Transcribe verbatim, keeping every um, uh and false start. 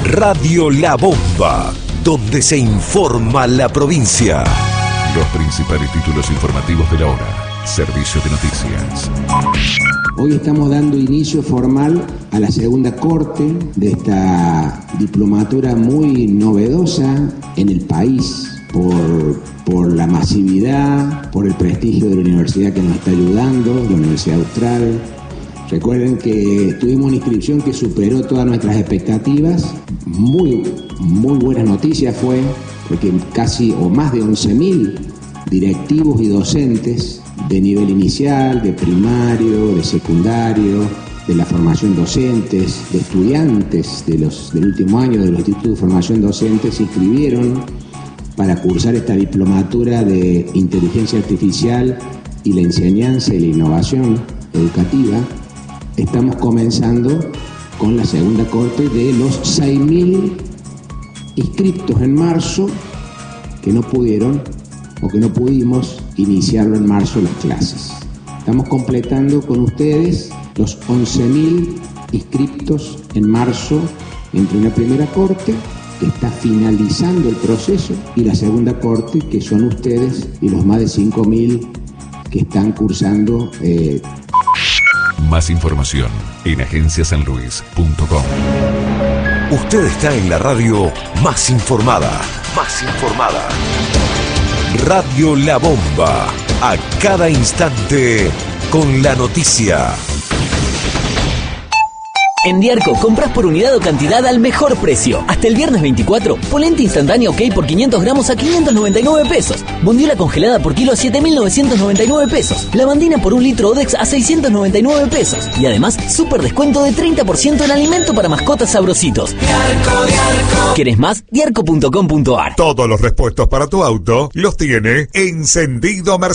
Radio La Bomba, donde se informa la provincia. Los principales títulos informativos de la hora. Servicio de noticias. Hoy estamos dando inicio formal a la segunda corte de esta diplomatura muy novedosa en el país por, por la masividad, por el prestigio de la universidad que nos está ayudando, la Universidad Austral. Recuerden que tuvimos una inscripción que superó todas nuestras expectativas. Muy, muy buena noticia fue, porque casi o más de once mil directivos y docentes de nivel inicial, de primario, de secundario, de la formación docentes, de estudiantes de los, del último año de los institutos de formación docente se inscribieron para cursar esta diplomatura de inteligencia artificial y la enseñanza y la innovación educativa. Estamos comenzando con la segunda corte de los seis mil inscriptos en marzo que no pudieron o que no pudimos iniciarlo en marzo las clases. Estamos completando con ustedes los once mil inscriptos en marzo entre una primera corte que está finalizando el proceso y la segunda corte que son ustedes y los más de cinco mil que están cursando. Eh... Más información en agencia san luis punto com. Usted está en la radio más informada, más informada. Radio La Bomba, a cada instante con la noticia. En Diarco, compras por unidad o cantidad al mejor precio. Hasta el viernes veinticuatro, polenta instantánea OK por quinientos gramos a quinientos noventa y nueve pesos. Bondiola congelada por kilo a siete mil novecientos noventa y nueve pesos. Lavandina por un litro Odex a seiscientos noventa y nueve pesos. Y además, súper descuento de treinta por ciento en alimento para mascotas sabrositos. Diarco, Diarco. ¿Quieres más? diarco punto com punto ar. Todos los repuestos para tu auto los tiene Encendido Mercedes.